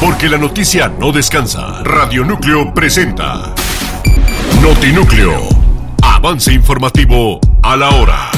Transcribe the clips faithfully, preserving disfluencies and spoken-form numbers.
Porque la noticia no descansa. Radio Núcleo presenta Notinúcleo. Avance informativo a la hora.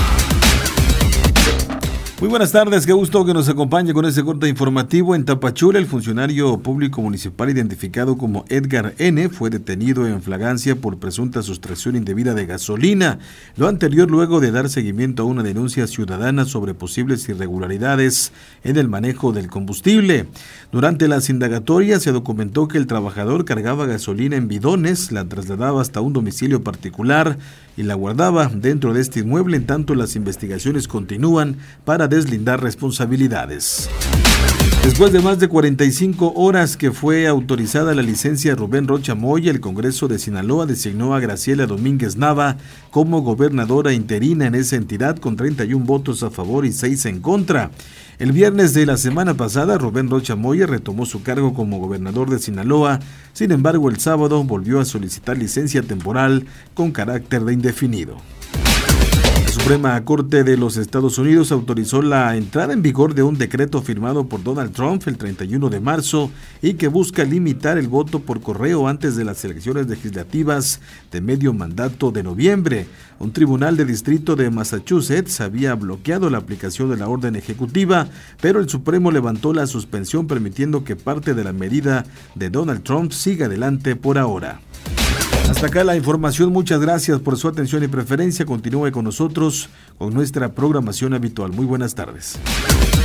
Muy buenas tardes, qué gusto que nos acompañe con este corte informativo. En Tapachula, el funcionario público municipal identificado como Edgar N. fue detenido en flagrancia por presunta sustracción indebida de gasolina. Lo anterior luego de dar seguimiento a una denuncia ciudadana sobre posibles irregularidades en el manejo del combustible. Durante las indagatorias se documentó que el trabajador cargaba gasolina en bidones, la trasladaba hasta un domicilio particular y la guardaba dentro de este inmueble. En tanto, las investigaciones continúan para deslindar responsabilidades. Después de más de cuarenta y cinco horas que fue autorizada la licencia Rubén Rocha Moya, el Congreso de Sinaloa designó a Graciela Domínguez Nava como gobernadora interina en esa entidad con treinta y un votos a favor y seis en contra. El viernes de la semana pasada, Rubén Rocha Moya retomó su cargo como gobernador de Sinaloa. Sin embargo, el sábado volvió a solicitar licencia temporal con carácter de indefinido. La Suprema Corte de los Estados Unidos autorizó la entrada en vigor de un decreto firmado por Donald Trump el treinta y uno de marzo y que busca limitar el voto por correo antes de las elecciones legislativas de medio mandato de noviembre. Un tribunal de distrito de Massachusetts había bloqueado la aplicación de la orden ejecutiva, pero el Supremo levantó la suspensión permitiendo que parte de la medida de Donald Trump siga adelante por ahora. Hasta acá la información, muchas gracias por su atención y preferencia. Continúe con nosotros con nuestra programación habitual. Muy buenas tardes.